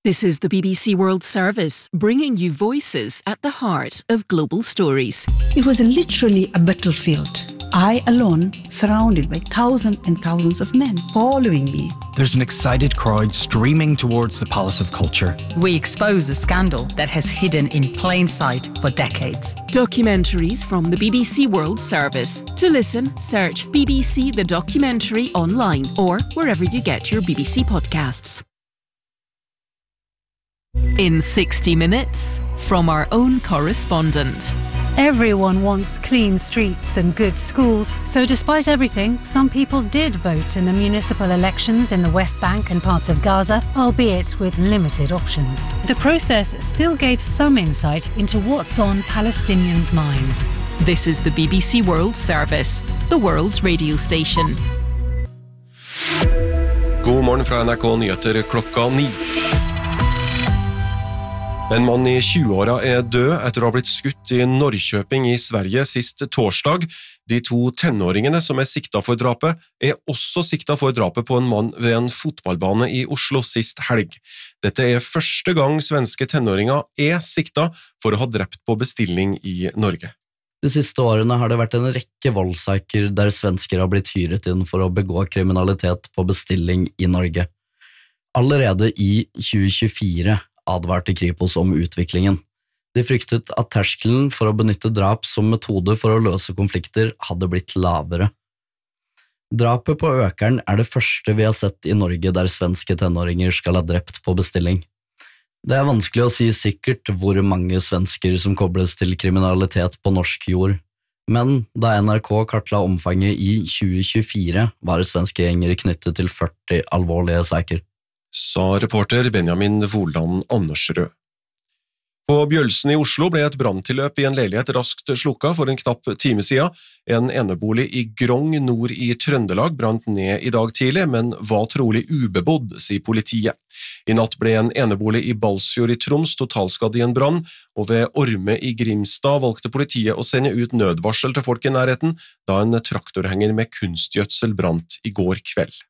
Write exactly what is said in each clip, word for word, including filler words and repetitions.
This is the B B C World Service, bringing you voices at the heart of global stories. It was literally a battlefield. I alone, surrounded by thousands and thousands of men following me. There's an excited crowd streaming towards the Palace of Culture. We expose a scandal that has hidden in plain sight for decades. Documentaries from the B B C World Service. To listen, search B B C The Documentary online or wherever you get your B B C podcasts. In sixty minutes, from our own correspondent. Everyone wants clean streets and good schools, so despite everything, some people did vote in the municipal elections in the West Bank and parts of Gaza, albeit with limited options. The process still gave some insight into what's on Palestinians' minds. This is the B B C World Service, the world's radio station. God morgen fra N R K Nyheter klokka ni. En mann i tjueåra er død etter å ha blitt skutt i Norrköping i Sverige sist torsdag. De to tenåringene som er sikta for drapet, er også sikta for drapet på en mann ved en fotballbane i Oslo sist helg. Dette er første gang svenske tenåringer er sikta for å ha drept på bestilling i Norge. De siste årene har det vært en rekke voldssaker der svensker har blitt hyret inn for å begå kriminalitet på bestilling i Norge. Allerede i tjue tjuefire advarte Kripos om utviklingen. De fryktet at terskelen for å benytte drap som metode for å løse konflikter hadde blitt lavere. Drapet på Økern er det første vi har sett i Norge der svenske tenåringer skal ha drept på bestilling. Det er vanskelig å si sikkert hvor mange svensker som kobles til kriminalitet på norsk jord, men da N R K kartla omfanget i tjue tjuefire var svenske gjengere knyttet til førti alvorlige saker. Sa reporter Benjamin Voldan Andersrød. På Bjølsen i Oslo ble et branntilløp i en leilighet raskt slukka for en knapp time siden. En enebolig i Grong nord i Trøndelag brant ned i dag tidlig, men var trolig ubebodd, sier politiet. I natt ble en enebolig i Balsfjord i Troms totalskadd i en brann, og ved Orme i Grimstad valgte politiet å sende ut nødvarsel til folk i nærheten, da en traktorhenger med kunstgjødsel brant i går kveld.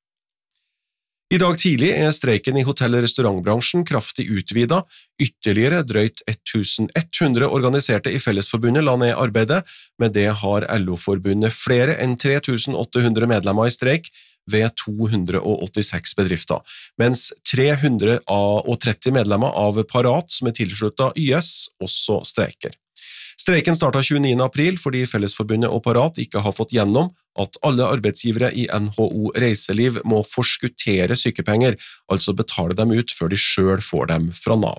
I dag tidlig er streiken i hotell- og restaurantbransjen kraftig utvidet. Ytterligere drøyt tusen ett hundre organiserte i Fellesforbundet la ned arbeidet, med det har L O-forbundet flere enn tre tusen åtte hundre medlemmer i streik ved to hundre åttiseks bedrifter, mens tre hundre tretti medlemmer av Parat, som er tilsluttet Y S, også streiker. Streiken startet tjueniende april fordi Fellesforbundet og Parat ikke har fått gjennom at alle arbeidsgivere i N H O Reiseliv må forskuttere sykepenger, altså betale dem ut før de selv får dem fra Nav.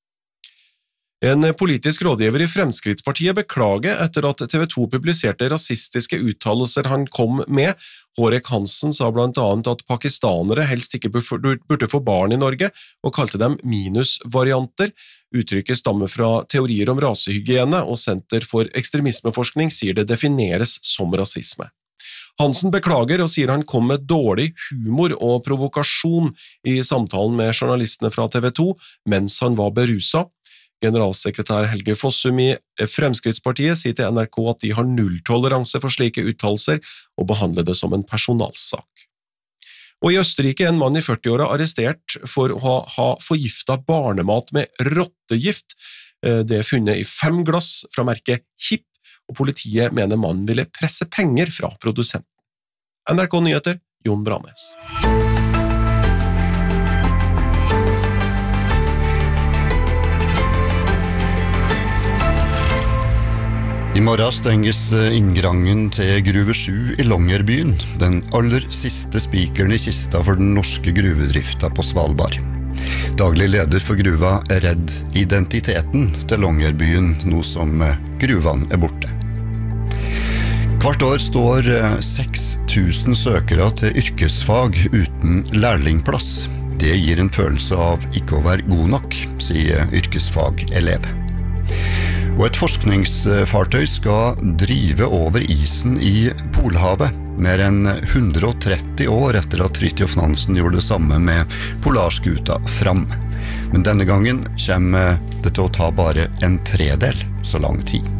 En politisk rådgiver i Fremskrittspartiet beklager etter at T V to publiserte rasistiske uttalelser han kom med. Hårek Hansen sa blant annet at pakistanere helst ikke burde få barn i Norge, og kalte dem minusvarianter. Uttrykket stammer fra teorier om rasehygiene, og Senter for ekstremismeforskning sier det defineres som rasisme. Hansen beklager og sier han kom med dårlig humor og provokasjon i samtalen med journalistene fra T V to mens han var beruset. Generalsekretær Helge Fossum i Fremskrittspartiet sier til N R K at de har nulltoleranse for slike uttalelser og behandler det som en personalsak. Og i Østerrike er en mann i førtiåra arrestert for å ha forgiftet barnemat med rottegift. Det er funnet i fem glass fra merket Hipp, og politiet mener mannen ville presse penger fra produsenten. N R K Nyheter, Jon Branes. I morgen stenges inngrangen til Gruve sju i Longyearbyen, den aller siste spikeren i kista for den norske gruvedrifta på Svalbard. Daglig leder for gruva er redd identiteten til Longyearbyen, nå som gruvene er borte. Hvert år står seks tusen søkere til yrkesfag uten lærlingplass. Det gir en følelse av ikke å være god nok, sier yrkesfagelev. Og et forskningsfartøy skal drive over isen i Polhavet, mer enn hundre og tretti år etter at Fridtjof Nansen gjorde det samme med Polarskuta Fram. Men denne gangen kommer det til å ta bare en tredel så lang tid.